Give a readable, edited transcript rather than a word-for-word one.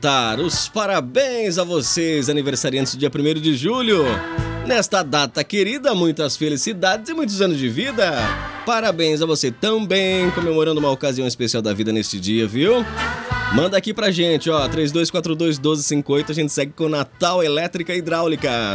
dar os parabéns a vocês, aniversariantes do dia 1º de julho. Nesta data querida, muitas felicidades e muitos anos de vida. Parabéns a você também, comemorando uma ocasião especial da vida neste dia, viu? Manda aqui pra gente, ó, 3242-1258, a gente segue com Natal Elétrica Hidráulica.